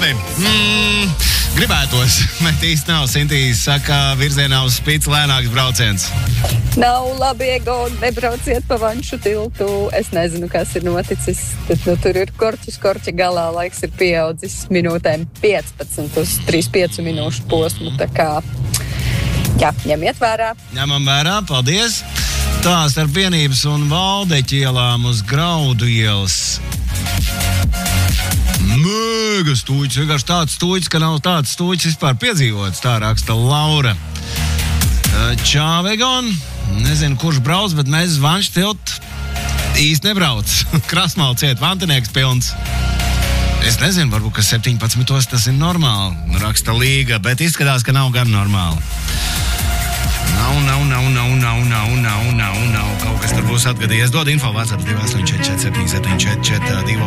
Labi. Gribētos, bet īsti nav. Sintīs saka, virzienā uz Spici lēnāks brauciens. Nav labi, Ego, nebrauciet pa Vanšu tiltu. Es nezinu, kas ir noticis. Tad, tur ir korķa galā, laiks ir pieaudzis minūtēm 15 uz 3-5 minūšu posmu. Tā kā, jā, ņemiet vērā. Ņemam vērā, paldies. Tā, starp Vienības un Valdeķa ielām uz Graudu ielas. Mēga stūķis, vienkārši tāds stūķis, ka nav tāds stūķis vispār piedzīvots, tā raksta Laura. Čau, Egon, nezinu, kurš brauc, bet mēs uz Vanšu tiltu īsti nebrauc. Krasmāla ciet, Vantinieks pilns. Es nezinu, varbūt, ka 17. tas ir normāli, raksta Līga, bet izskatās, ka nav gan normāli. Nav. Kaut kas tur būs atgadījies. Dod info WhatsApp 284 77 44 2.